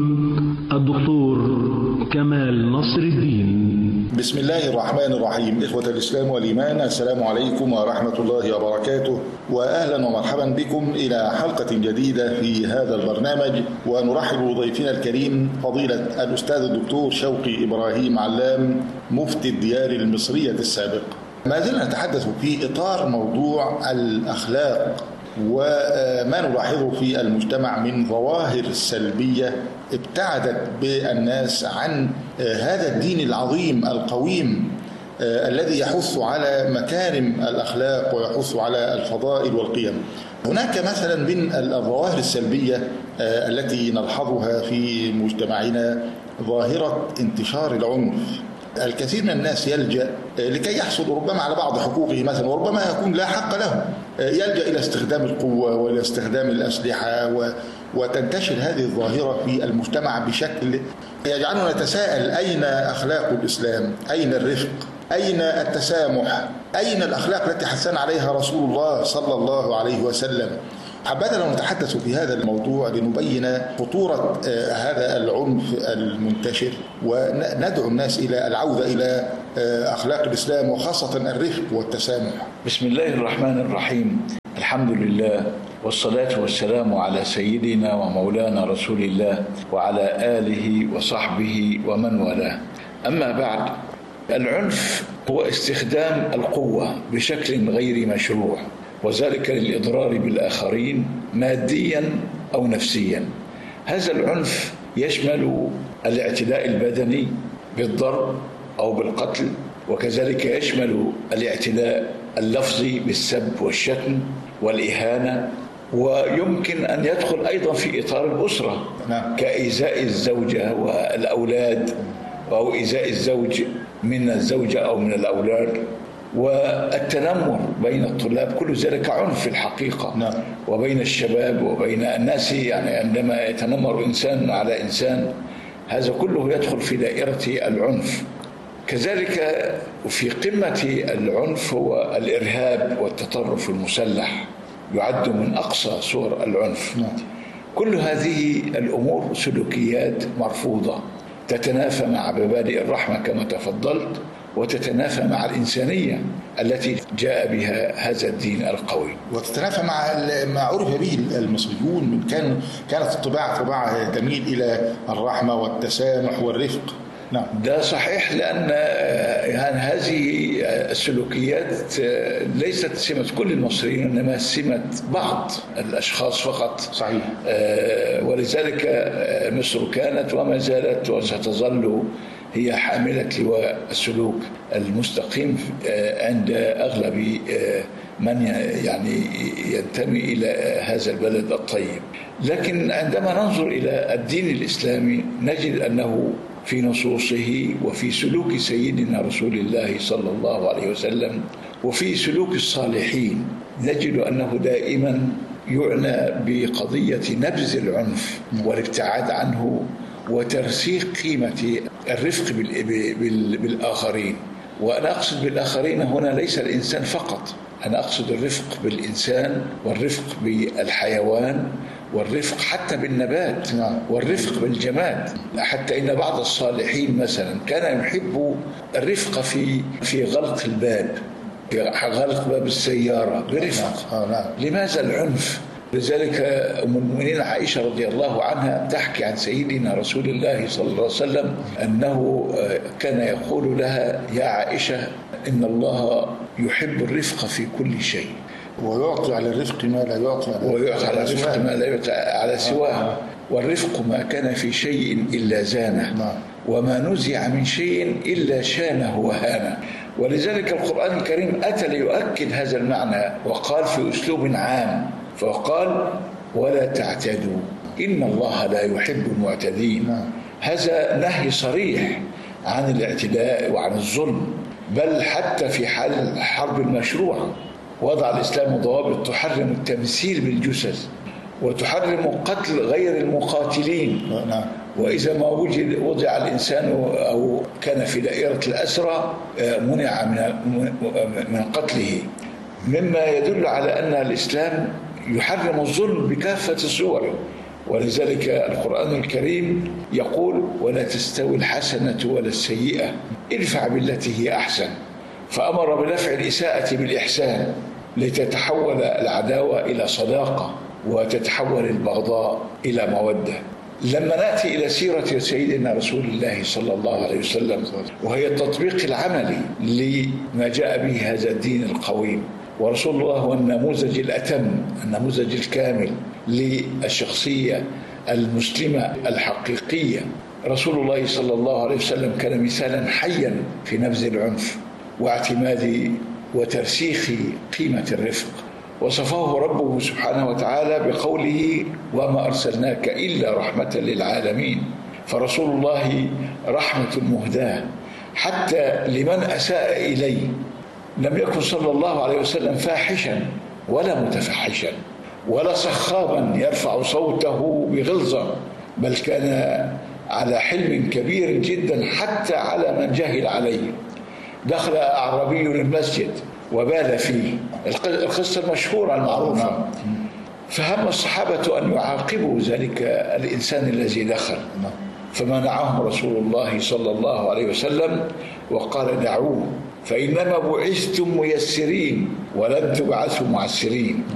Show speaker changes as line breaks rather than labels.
الدكتور كمال نصر الدين.
بسم الله الرحمن الرحيم. إخوة الإسلام والإيمان، السلام عليكم ورحمة الله وبركاته، وأهلا ومرحبا بكم إلى حلقة جديدة في هذا البرنامج، ونرحب بضيفنا الكريم فضيلة الأستاذ الدكتور شوقي إبراهيم علام، مفتي الديار المصرية السابق. ما زلنا نتحدث في إطار موضوع الأخلاق وما نلاحظه في المجتمع من ظواهر سلبية ابتعدت بالناس عن هذا الدين العظيم القويم الذي يحث على مكارم الأخلاق ويحث على الفضائل والقيم. هناك مثلا من الظواهر السلبية التي نلحظها في مجتمعنا ظاهرة انتشار العنف. الكثير من الناس يلجأ لكي يحصل ربما على بعض حقوقه مثلا، وربما يكون لا حق له، يلجأ إلى استخدام القوة وإلى استخدام الأسلحة، وتنتشر هذه الظاهرة في المجتمع بشكل يجعلنا نتساءل: أين أخلاق الإسلام؟ أين الرفق؟ أين التسامح؟ أين الأخلاق التي حثنا عليها رسول الله صلى الله عليه وسلم؟ حبذا لو نتحدث في هذا الموضوع لنبين خطورة هذا العنف المنتشر، وندعو الناس إلى العودة إلى أخلاق الإسلام وخاصة الرفق والتسامح.
بسم الله الرحمن الرحيم. الحمد لله والصلاة والسلام على سيدنا ومولانا رسول الله وعلى آله وصحبه ومن والاه. أما بعد، العنف هو استخدام القوة بشكل غير مشروع، وذلك للإضرار بالآخرين ماديا أو نفسيا. هذا العنف يشمل الاعتداء البدني بالضرب أو بالقتل، وكذلك يشمل الاعتداء اللفظي بالسب والشتم والإهانة، ويمكن أن يدخل أيضا في إطار الأسرة كإيذاء الزوجة والأولاد، أو إيذاء الزوج من الزوجة أو من الأولاد، والتنمر بين الطلاب. كل ذلك عنف في الحقيقة. وبين الشباب وبين الناس، يعني عندما يتنمر إنسان على إنسان، هذا كله يدخل في دائرة العنف. كذلك في قمة العنف هو الإرهاب والتطرف المسلح، يعد من أقصى صور العنف. كل هذه الأمور سلوكيات مرفوضة، تتنافى مع مبادئ الرحمة كما تفضلت، وتتنافى مع الإنسانية التي جاء بها هذا الدين القوي،
وتتنافى مع ما عرف به المصريون من كانت الطباع تميل إلى الرحمة والتسامح والرفق.
نعم، ده صحيح، لأن يعني هذه السلوكيات ليست سمة كل المصريين، إنما سمة بعض الأشخاص فقط.
صحيح.
ولذلك مصر كانت وما زالت وستظل هي حاملة لواء السلوك المستقيم عند أغلب من يعني ينتمي إلى هذا البلد الطيب. لكن عندما ننظر إلى الدين الإسلامي نجد أنه في نصوصه وفي سلوك سيدنا رسول الله صلى الله عليه وسلم وفي سلوك الصالحين نجد أنه دائما يعنى بقضية نبذ العنف والابتعاد عنه، وترسيخ قيمة الرفق بالآخرين. وأنا أقصد بالآخرين هنا ليس الإنسان فقط، أنا أقصد الرفق بالإنسان والرفق بالحيوان والرفق حتى بالنبات والرفق بالجماد. حتى إن بعض الصالحين مثلا كان يحب الرفق في غلق الباب، في غلق باب السيارة برفق. لماذا العنف؟ لذلك أم المؤمنين عائشة رضي الله عنها تحكي عن سيدنا رسول الله صلى الله عليه وسلم أنه كان يقول لها: يا عائشة، إن الله يحب الرفق في كل شيء،
ويعطي على الرفق ما لا
يعطي على سواه، والرفق ما كان في شيء إلا زانه، وما نزع من شيء إلا شانه وهانه. ولذلك القرآن الكريم أتى ليؤكد هذا المعنى، وقال في أسلوب عام، فقال: ولا تعتدوا إن الله لا يحب المعتدين. هذا نهي صريح عن الاعتداء وعن الظلم، بل حتى في حال الحرب المشروعة وضع الإسلام ضوابط تحرم التمثيل بالجثث وتحرم قتل غير المقاتلين. وإذا ما وضع الإنسان أو كان في دائرة الأسرى منع من قتله، مما يدل على أن الإسلام يحرم الظلم بكافة صوره، ولذلك القرآن الكريم يقول: ولا تستوي الحسنة ولا السيئة ادفع بالتي هي أحسن. فأمر بدفع الإساءة بالإحسان لتتحول العداوة إلى صداقة وتتحول البغضاء إلى مودة. لما نأتي إلى سيرة سيدنا رسول الله صلى الله عليه وسلم، وهي التطبيق العملي لما جاء به هذا الدين القويم، ورسول الله هو النموذج الأتم، النموذج الكامل للشخصية المسلمة الحقيقية. رسول الله صلى الله عليه وسلم كان مثالا حيا في نبذ العنف واعتماد وترسيخ قيمة الرفق. وصفه ربه سبحانه وتعالى بقوله: وما أرسلناك إلا رحمة للعالمين. فرسول الله رحمة مهداة حتى لمن أساء إليه. لم يكن صلى الله عليه وسلم فاحشا ولا متفحشا ولا صخابا يرفع صوته بغلظة، بل كان على حلم كبير جدا حتى على من جهل عليه. دخل أعرابي المسجد وبال فيه، القصة المشهورة المعروفة، فهم الصحابة أن يعاقبوا ذلك الإنسان الذي دخل، فمنعهم رسول الله صلى الله عليه وسلم وقال: دعوه، فإنما بعثتم ميسرين ولم تبعثوا معسرين.